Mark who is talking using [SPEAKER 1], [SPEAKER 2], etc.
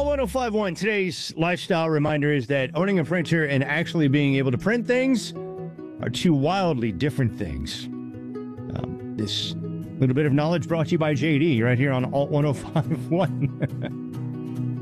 [SPEAKER 1] All 1051, today's lifestyle reminder is that owning a printer and actually being able to print things are two wildly different things. This little bit of knowledge brought to you by JD right here on Alt 1051.